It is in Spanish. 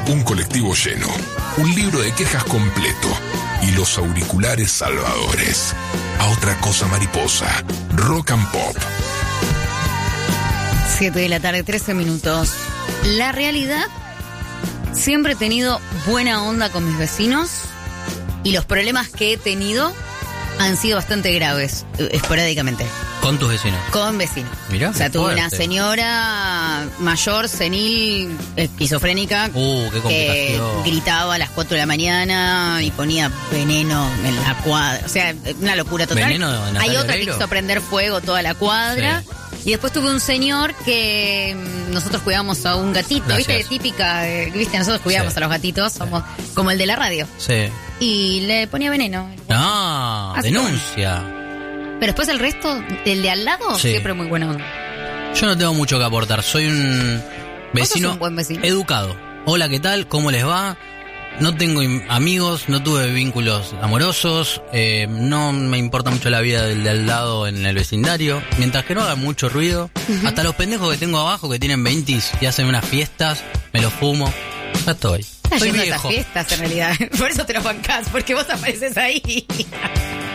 un colectivo lleno, un libro de quejas completo y los auriculares salvadores. A otra cosa mariposa, Rock and Pop. 7 de la tarde, 13 minutos. La realidad, siempre he tenido buena onda con mis vecinos y los problemas que he tenido han sido bastante graves, esporádicamente. ¿Con tus vecinos? Con vecinos. Mirá, o sea, tuve fuerte. una señora mayor, senil, esquizofrénica, qué que complicación. gritaba a las 4 de la mañana y ponía veneno en la cuadra. O sea, una locura total. ¿Veneno de Natalia Hay otra Oreiro? que quiso prender fuego toda la cuadra. Sí. Y después tuve un señor que nosotros cuidamos a un gatito, Gracias. ¿viste? Típica, ¿viste? Nosotros cuidamos Sí. a los gatitos, somos como el de la radio. Sí. Y le ponía veneno. No, Así denuncia. Pero después el resto, el de al lado, Sí. siempre muy buena onda. Yo no tengo mucho que aportar. Soy un vecino, sos un buen vecino. educado. Hola, ¿qué tal? ¿Cómo les va? No tengo amigos, no tuve vínculos amorosos, no me importa mucho la vida del de al lado en el vecindario, mientras que no haga mucho ruido. Hasta los pendejos que tengo abajo que tienen 20 y hacen unas fiestas, me los fumo. Ya estoy. Estás Soy yendo a esas viejo. fiestas en realidad. Por eso te lo bancás, porque vos apareces ahí.